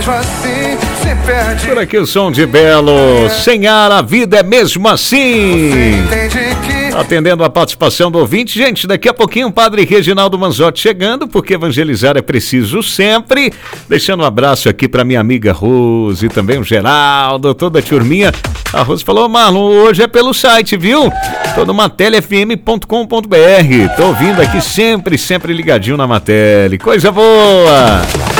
mesmo assim se perde. Por aqui o som de Belo. Sem ar a vida é mesmo assim. Atendendo a participação do ouvinte. Gente, daqui a pouquinho o padre Reginaldo Manzotti chegando, porque evangelizar é preciso sempre. Deixando um abraço aqui para minha amiga Rose, também o Geraldo, toda a turminha. A Rose falou: Marlon, hoje é pelo site, viu? Tô no matelefm.com.br. Tô ouvindo aqui sempre ligadinho na Matele. Coisa boa!